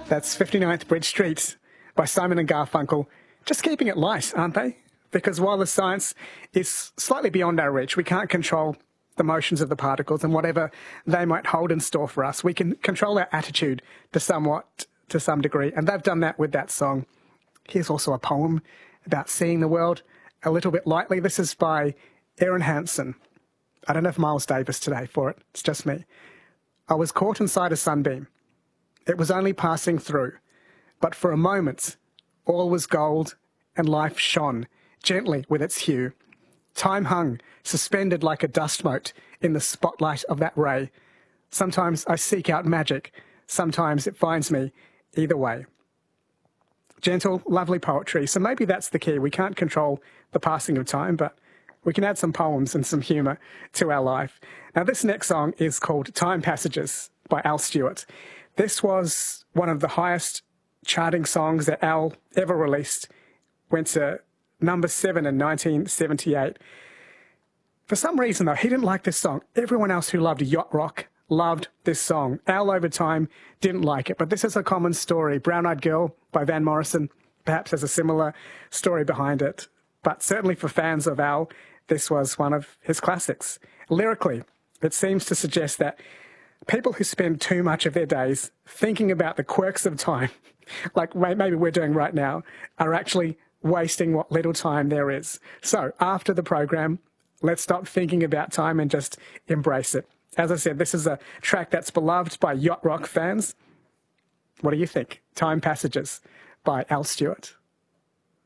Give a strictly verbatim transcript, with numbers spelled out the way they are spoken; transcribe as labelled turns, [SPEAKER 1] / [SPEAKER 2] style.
[SPEAKER 1] That's fifty-ninth Bridge Street by Simon and Garfunkel. Just keeping it light, aren't they? Because while the science is slightly beyond our reach, we can't control the motions of the particles and whatever they might hold in store for us. We can control our attitude to somewhat, to some degree, and they've done that with that song. Here's also a poem about seeing the world a little bit lightly. This is by Erin Hansen. I don't have Miles Davis today for it. It's just me. I was caught inside a sunbeam. It was only passing through, but for a moment, all was gold and life shone gently with its hue. Time hung, suspended like a dust mote in the spotlight of that ray. Sometimes I seek out magic, sometimes it finds me, either way. Gentle, lovely poetry. So maybe that's the key. We can't control the passing of time, but we can add some poems and some humour to our life. Now, this next song is called Time Passages by Al Stewart. This was one of the highest charting songs that Al ever released. Went to number seven in nineteen seventy-eight. For some reason, though, he didn't like this song. Everyone else who loved yacht rock loved this song. Al, over time, didn't like it, but this is a common story. Brown Eyed Girl by Van Morrison perhaps has a similar story behind it. But certainly for fans of Al, this was one of his classics. Lyrically, it seems to suggest that people who spend too much of their days thinking about the quirks of time, like maybe we're doing right now, are actually wasting what little time there is. So after the program, let's stop thinking about time and just embrace it. As I said, this is a track that's beloved by yacht rock fans. What do you think? Time Passages by Al Stewart.